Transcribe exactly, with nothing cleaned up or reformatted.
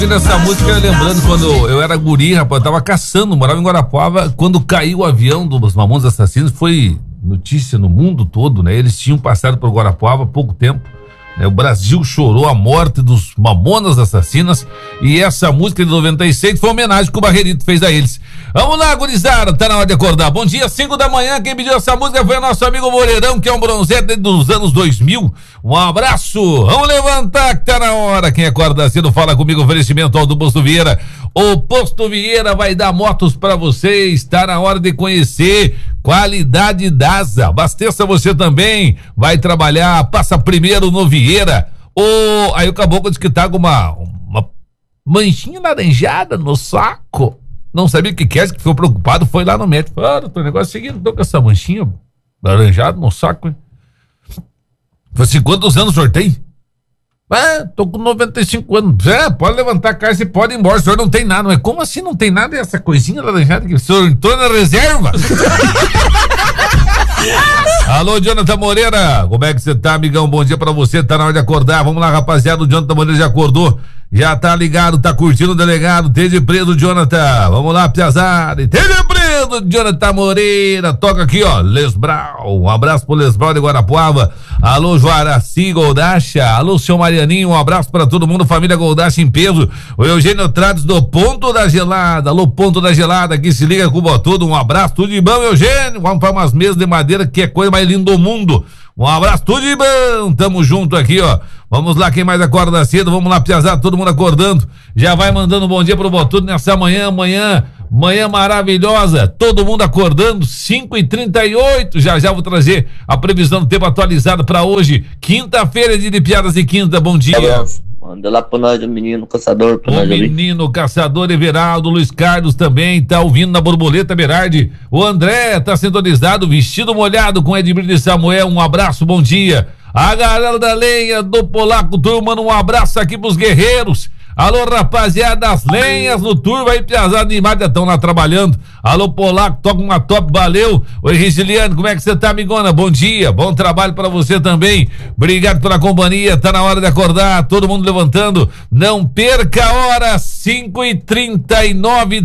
Essa música, lembrando quando eu era guri, rapaz, eu tava caçando, morava em Guarapuava, quando caiu o avião dos Mamonas Assassinos, foi notícia no mundo todo, né? Eles tinham passado por Guarapuava há pouco tempo, né? O Brasil chorou a morte dos Mamonas Assassinas e essa música de noventa e seis foi uma homenagem que o Barrerito fez a eles. Vamos lá, gurizada, tá na hora de acordar. Bom dia, cinco da manhã, quem pediu essa música foi o nosso amigo Moreirão, que é um bronzete dos anos dois mil. Um abraço, vamos levantar que tá na hora. Quem acorda cedo fala comigo, oferecimento ao do Posto Vieira. O Posto Vieira vai dar motos pra vocês, tá na hora de conhecer qualidade D A S A. Abasteça você também, vai trabalhar, passa primeiro no Vieira. O... Aí o caboclo disse que tá com uma, uma manchinha laranjada no saco. Não sabia o que quer, que ficou preocupado, foi lá no médico. Falou, ah, doutor, o negócio é o seguinte, tô com essa manchinha laranjada no saco, hein? Falei assim, quantos anos o senhor tem? É, tô com noventa e cinco anos. É, pode levantar a cara, você pode ir embora, o senhor não tem nada. Mas como assim não tem nada? Essa coisinha laranjada que o senhor entrou na reserva? Alô, Jonathan Moreira, como é que você tá, amigão? Bom dia pra você, tá na hora de acordar. Vamos lá, rapaziada, o Jonathan Moreira já acordou, já tá ligado, tá curtindo o delegado, teve preso, Jonathan. Vamos lá, piazada, teve preso, Jonathan Moreira. Toca aqui, ó, Lesbrau, um abraço pro Lesbrau de Guarapuava. Alô, Juaraci Goldacha, alô, seu Marianinho, um abraço pra todo mundo, família Goldacha em peso. O Eugênio Trades do Ponto da Gelada, alô, Ponto da Gelada, aqui se liga com o Botudo, um abraço, tudo de bom, Eugênio. Vamos para umas mesas de madeira, que é coisa mais linda do mundo. Um abraço, tudo de bom, tamo junto aqui, ó. Vamos lá, quem mais acorda cedo, vamos lá, piazada, todo mundo acordando. Já vai mandando um bom dia pro Botudo nessa manhã, manhã, manhã maravilhosa. Todo mundo acordando, cinco e trinta e oito. Já já vou trazer a previsão do tempo atualizada pra hoje, quinta-feira, dia de piadas e quinta. Bom dia. Manda lá pra nós, o menino caçador. Pra o nós menino ali. Caçador Everaldo, Luiz Carlos também tá ouvindo na borboleta Berardi. O André tá sintonizado, vestido molhado com Edmir de Samuel. Um abraço, bom dia. A galera da lenha do Polaco Turma, um abraço aqui pros guerreiros. Alô, rapaziada das lenhas no Turma aí, piazada animada, estão lá trabalhando. Alô, Polaco, toca uma top, valeu. Oi, Rigiliane, como é que você tá, amigona? Bom dia, bom trabalho pra você também. Obrigado pela companhia, tá na hora de acordar, todo mundo levantando. Não perca a hora, cinco e trinta e nove.